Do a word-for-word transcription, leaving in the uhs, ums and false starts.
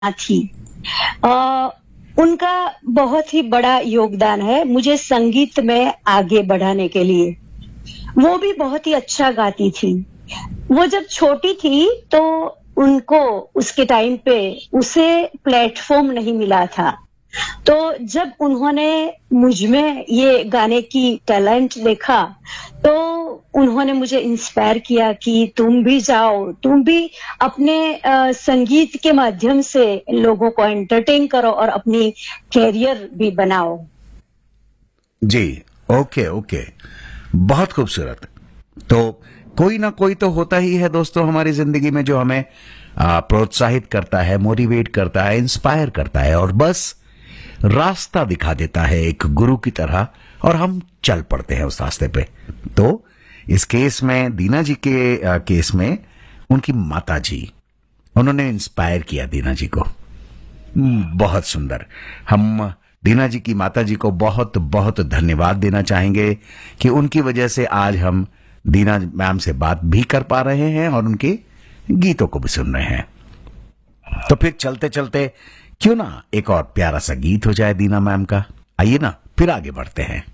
थी। अ, उनका बहुत ही बड़ा योगदान है मुझे संगीत में आगे बढ़ाने के लिए। वो भी बहुत ही अच्छा गाती थी। वो जब छोटी थी तो उनको उसके टाइम पे उसे प्लेटफ़ॉर्म नहीं मिला था। तो जब उन्होंने मुझ में ये गाने की टैलेंट देखा, तो उन्होंने मुझे इंस्पायर किया कि तुम भी जाओ, तुम भी अपने अ, संगीत के माध्यम से लोगों को एंटरटेन करो और अपनी करियर भी बनाओ। जी, ओके, ओके। बहुत खूबसूरत। तो कोई ना कोई तो होता ही है दोस्तों हमारी जिंदगी में जो हमें आ, प्रोत्साहित करता है, मोटिवेट करता है, इंस्पायर करता है और बस रास्ता दिखा देता है एक गुरु की तरह और हम चल पड़ते हैं उस रास्ते पे। तो इस केस में दीना जी के आ, केस में उनकी माता जी, उन्होंने इंस्पायर किया दीना जी को। हम्म, बहुत सुंदर। हम दीना जी की माता जी को बहुत बहुत धन्यवाद देना चाहेंगे कि उनकी वजह से आज हम दीना मैम से बात भी कर पा रहे हैं और उनके गीतों को भी सुन रहे हैं। तो फिर चलते चलते क्यों ना एक और प्यारा सा गीत हो जाए दीना मैम का। आइए ना फिर आगे बढ़ते हैं।